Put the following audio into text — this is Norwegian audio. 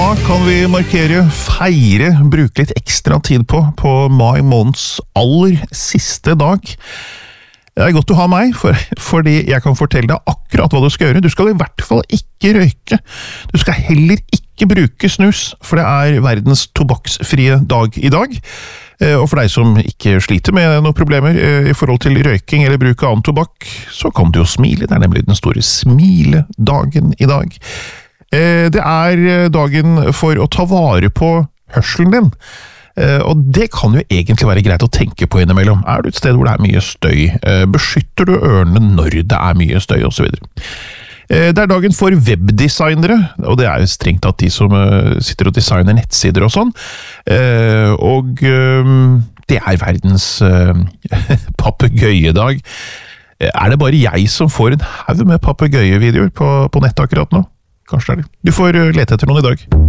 dag kan vi markere, feire, bruke litt ekstra tid på mai måneds aller siste dag. Det godt å ha meg, fordi jeg kan fortelle deg akkurat hva du skal gjøre. Du skal i hvert fall ikke røyke. Du skal heller ikke bruke snus, for det verdens tobakksfrie dag i dag. Og for deg som ikke sliter med noen problemer i forhold til røyking eller bruk av annen tobakk, så kan du jo smile. Det nemlig den store smiledagen i dag. Det dagen for å ta vare på hørselen din. Og det kan jo egentlig være greit å tenke på innimellom. Du et sted hvor det mye støy? Beskytter du ørene når det mye støy, og så videre? Det dagen for webdesignere, og det jo strengt tatt de som sitter og designer nettsider og sånn. Og det verdens papegøyedag. Det bare jeg som får en haug med papegøyevideoer på nettet akkurat nå? Kanskje det. Du får lete etter noen i dag.